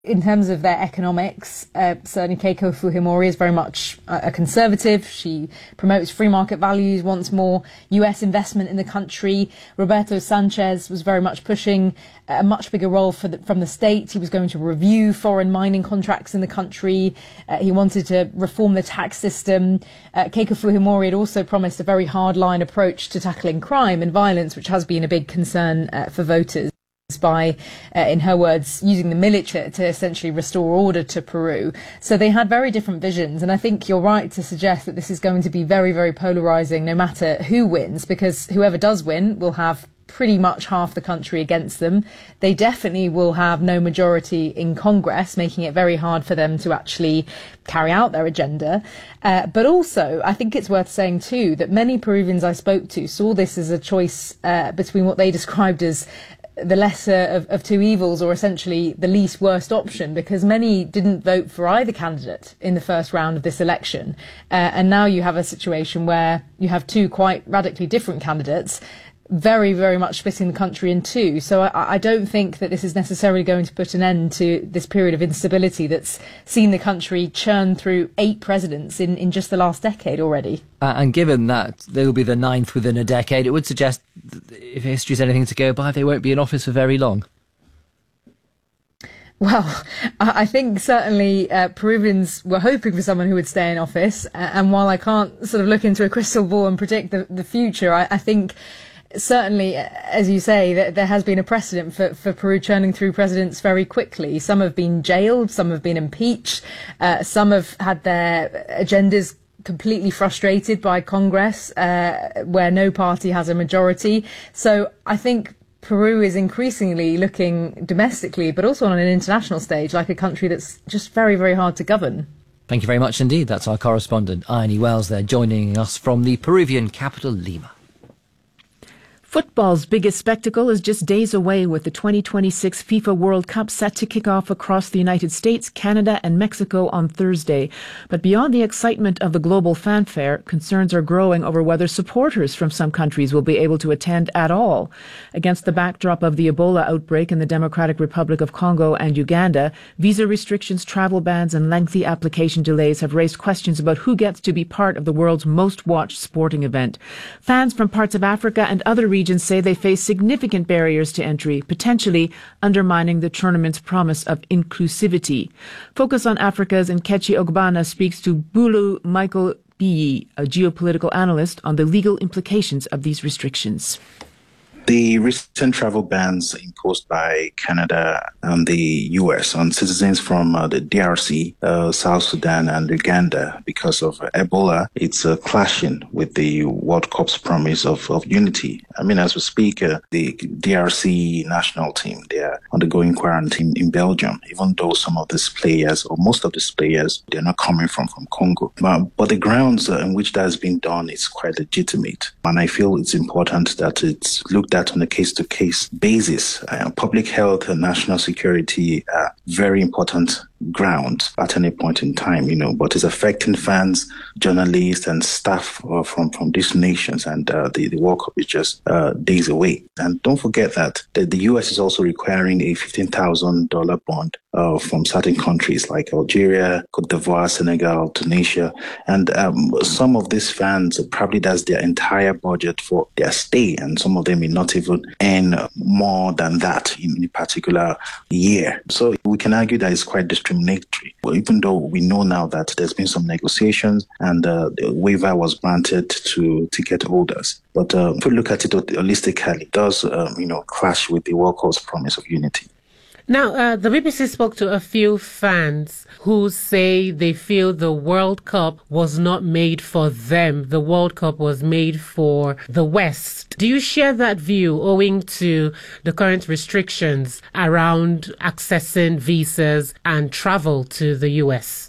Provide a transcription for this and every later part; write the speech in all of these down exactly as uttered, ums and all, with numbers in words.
In terms of their economics, uh, certainly Keiko Fujimori is very much a, a conservative. She promotes free market values, wants more U S investment in the country. Roberto Sanchez was very much pushing a much bigger role for the, from the state. He was going to review foreign mining contracts in the country. Uh, he wanted to reform the tax system. Uh, Keiko Fujimori had also promised a very hardline approach to tackling crime and violence, which has been a big concern uh, for voters, by, uh, in her words, using the military to essentially restore order to Peru. So they had very different visions. And I think you're right to suggest that this is going to be very, very polarizing no matter who wins, because whoever does win will have pretty much half the country against them. They definitely will have no majority in Congress, making it very hard for them to actually carry out their agenda. Uh, but also, I think it's worth saying too that many Peruvians I spoke to saw this as a choice uh, between what they described as the lesser of, of two evils, or essentially the least worst option, because many didn't vote for either candidate in the first round of this election. Uh, and now you have a situation where you have two quite radically different candidates, very, very much splitting the country in two. So I, I don't think that this is necessarily going to put an end to this period of instability that's seen the country churn through eight presidents in, in just the last decade already. Uh, and given that they'll be the ninth within a decade, it would suggest that if history's anything to go by, they won't be in office for very long. Well, I think certainly uh, Peruvians were hoping for someone who would stay in office. Uh, and while I can't sort of look into a crystal ball and predict the, the future, I, I think certainly, as you say, that there has been a precedent for, for Peru churning through presidents very quickly. Some have been jailed, some have been impeached, uh, some have had their agendas completely frustrated by Congress, uh, where no party has a majority. So I think Peru is increasingly looking domestically, but also on an international stage, like a country that's just very, very hard to govern. Thank you very much indeed. That's our correspondent, Ione Wells, there, joining us from the Peruvian capital, Lima. Football's biggest spectacle is just days away, with the twenty twenty-six FIFA World Cup set to kick off across the United States, Canada and Mexico on Thursday. But beyond the excitement of the global fanfare, concerns are growing over whether supporters from some countries will be able to attend at all. Against the backdrop of the Ebola outbreak in the Democratic Republic of Congo and Uganda, visa restrictions, travel bans and lengthy application delays have raised questions about who gets to be part of the world's most watched sporting event. Fans from parts of Africa and other regions Regions say they face significant barriers to entry, potentially undermining the tournament's promise of inclusivity. Focus on Africa's Nkechi Ogbana speaks to Bulu Michael Biyi, a geopolitical analyst, on the legal implications of these restrictions. The recent travel bans imposed by Canada and the U S on citizens from uh, the D R C, uh, South Sudan and Uganda because of Ebola, it's uh, clashing with the World Cup's promise of, of unity. I mean, as we speak, uh, the D R C national team, they are undergoing quarantine in Belgium, even though some of these players, or most of these players, they're not coming from, from Congo. But, but the grounds uh, in which that has been done is quite legitimate. And I feel it's important that it's looked at on a case-to-case basis. Uh, public health and national security are very important grounds at any point in time, you know, but it's affecting fans, journalists and staff uh, from, from these nations, and uh, the, the World Cup is just uh, days away. And don't forget that the, the U S is also requiring a fifteen thousand dollars bond uh, from certain countries like Algeria, Cote d'Ivoire, Senegal, Tunisia, and um, some of these fans, probably that's their entire budget for their stay, and some of them may not even earn more than that in a particular year. So we can argue that it's quite discriminatory. Well, even though we know now that there's been some negotiations and uh, the waiver was granted to ticket holders. But uh, if we look at it holistically, it does um, you know, clash with the World Cup's promise of unity. Now, uh, the B B C spoke to a few fans who say they feel the World Cup was not made for them. The World Cup was made for the West. Do you share that view owing to the current restrictions around accessing visas and travel to the U S?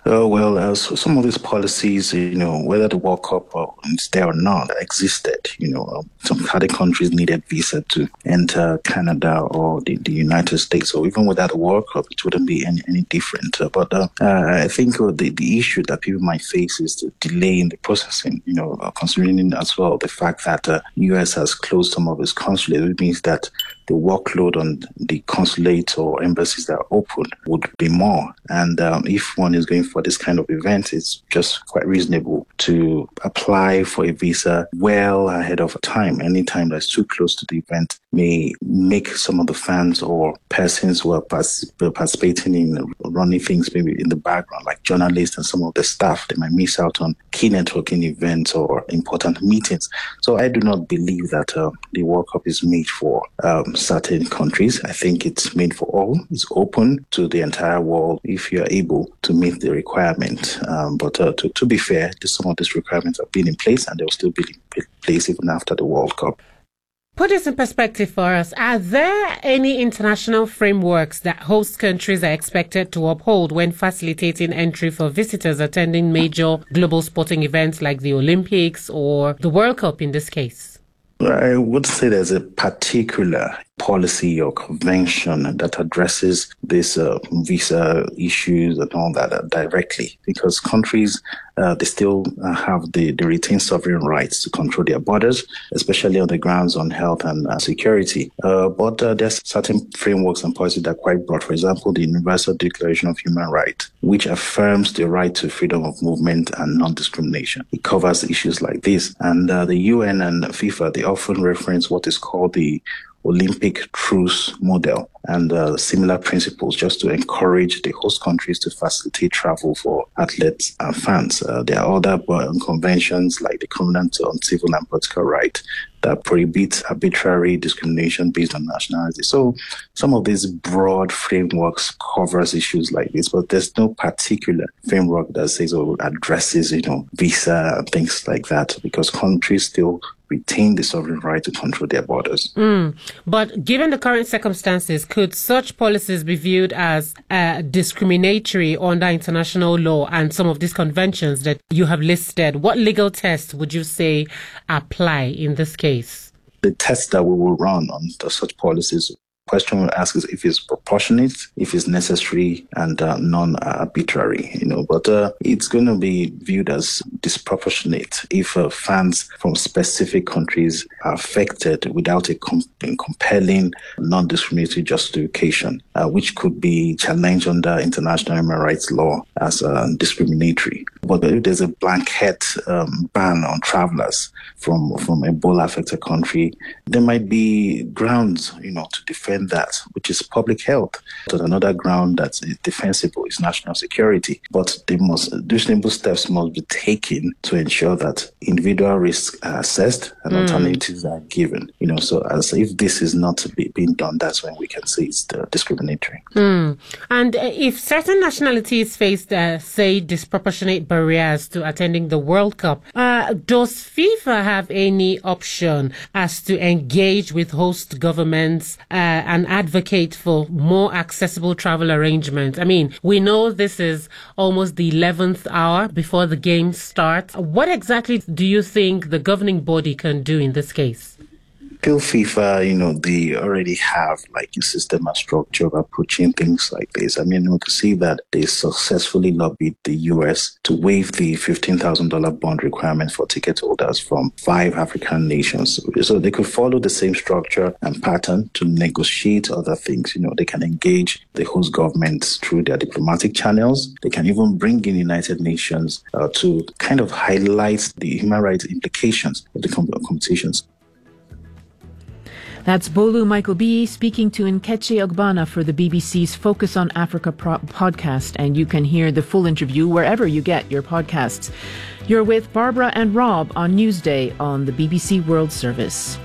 Oh, well, uh, so some of these policies, you know, whether the World Cup is there or not, existed. You know, uh, some other countries needed visa to enter Canada or the, the United States. So even without the World Cup, it wouldn't be any, any different. Uh, but uh, uh, I think uh, the, the issue that people might face is the delay in the processing, you know, uh, considering as well the fact that uh, U S has closed some of its consulates, which means that the workload on the consulates or embassies that are open would be more. And um, if one is going for this kind of event, it's just quite reasonable to apply for a visa well ahead of time. Any time that's too close to the event may make some of the fans or persons who are participating in running things maybe in the background, like journalists and some of the staff, they might miss out on key networking events or important meetings. So I do not believe that uh, the World Cup is made for um, certain countries. I think it's made for all. It's open to the entire world if you are able to meet the requirement. Um, but uh, to, to be fair, some of these requirements have been in place and they'll still be in place even after the World Cup. Put this in perspective for us. Are there any international frameworks that host countries are expected to uphold when facilitating entry for visitors attending major global sporting events like the Olympics or the World Cup in this case? I would say there's a particular policy or convention that addresses this uh, visa issues and all that uh, directly, because countries, uh, they still uh, have the, the retained sovereign rights to control their borders, especially on the grounds on health and uh, security. Uh, but uh, there's certain frameworks and policies that are quite broad. For example, the Universal Declaration of Human Rights, which affirms the right to freedom of movement and non-discrimination. It covers issues like this. And uh, the U N and FIFA, they often reference what is called the Olympic truce model and uh, similar principles just to encourage the host countries to facilitate travel for athletes and fans. Uh, there are other uh, conventions like the Covenant on Civil and Political Rights that prohibit arbitrary discrimination based on nationality. So some of these broad frameworks covers issues like this, but there's no particular framework that says or addresses, you know, visa and things like that, because countries still retain the sovereign right to control their borders. Mm. But given the current circumstances, could such policies be viewed as uh, discriminatory under international law and some of these conventions that you have listed? What legal tests would you say apply in this case? The tests that we will run on the, such policies, question we'll ask is if it's proportionate, if it's necessary, and uh, non-arbitrary, you know. But uh, it's going to be viewed as disproportionate if uh, fans from specific countries are affected without a, com- a compelling non-discriminatory justification, uh, which could be challenged under international human rights law as uh, discriminatory. But if there's a blanket um, ban on travelers from from Ebola-affected country, there might be grounds, you know, to defend that, which is public health. But another ground that's defensible is national security. But they must, reasonable steps must be taken to ensure that individual risks are assessed and mm. alternatives are given. You know, so as if this is not be, being done, that's when we can say it's uh, discriminatory. Mm. And uh, if certain nationalities face, uh, say, disproportionate barriers to attending the World Cup, uh, does FIFA have any option as to engage with host governments uh, and advocate for more accessible travel arrangements? I mean, we know this is almost the eleventh hour before the games start. What exactly do you think the governing body can do in this case? Till FIFA, you know, they already have like a system and structure of approaching things like this. I mean, we can see that they successfully lobbied the U S to waive the fifteen thousand dollars bond requirement for ticket holders from five African nations. So they could follow the same structure and pattern to negotiate other things. You know, they can engage the host governments through their diplomatic channels. They can even bring in United Nations uh, to kind of highlight the human rights implications of the competitions. That's Bolu Michael B. speaking to Nkechi Ogbana for the B B C's Focus on Africa pro- podcast, and you can hear the full interview wherever you get your podcasts. You're with Barbara and Rob on Newsday on the B B C World Service.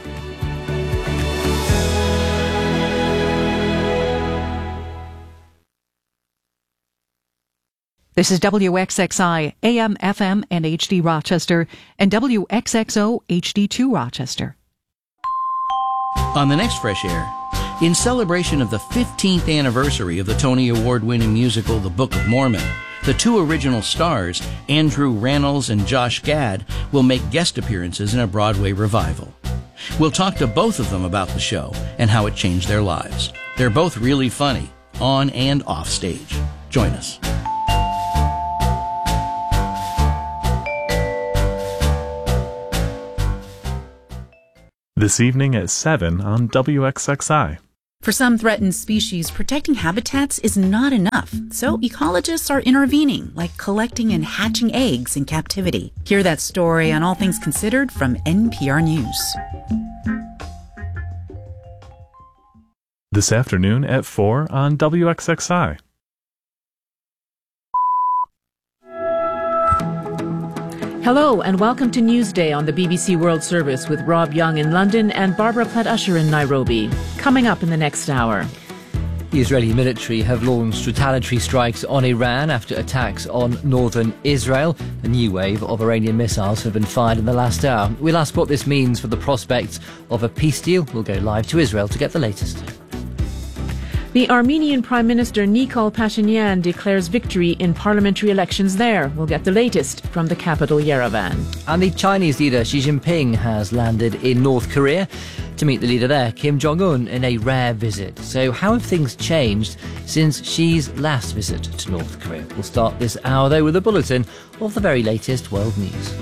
This is W X X I, A M, F M, and H D Rochester, and W X X O, H D two Rochester. On the next Fresh Air, in celebration of the fifteenth anniversary of the Tony Award-winning musical The Book of Mormon, The two original stars, Andrew Rannells and Josh Gad, will make guest appearances in a Broadway revival. We'll talk to both of them about the show and how it changed their lives. They're both really funny, on and off stage. Join us. This evening at seven on W X X I. For some threatened species, protecting habitats is not enough, so ecologists are intervening, like collecting and hatching eggs in captivity. Hear that story on All Things Considered from N P R News. This afternoon at four on W X X I. Hello and welcome to Newsday on the B B C World Service with Rob Young in London and Barbara Platt-Usher in Nairobi. Coming up in the next hour. The Israeli military have launched retaliatory strikes on Iran after attacks on northern Israel. A new wave of Iranian missiles have been fired in the last hour. We'll ask what this means for the prospects of a peace deal. We'll go live to Israel to get the latest. The Armenian Prime Minister Nikol Pashinyan declares victory in parliamentary elections there. We'll get the latest from the capital, Yerevan. And the Chinese leader Xi Jinping has landed in North Korea to meet the leader there, Kim Jong-un, in a rare visit. So how have things changed since Xi's last visit to North Korea? We'll start this hour, though, with a bulletin of the very latest world news.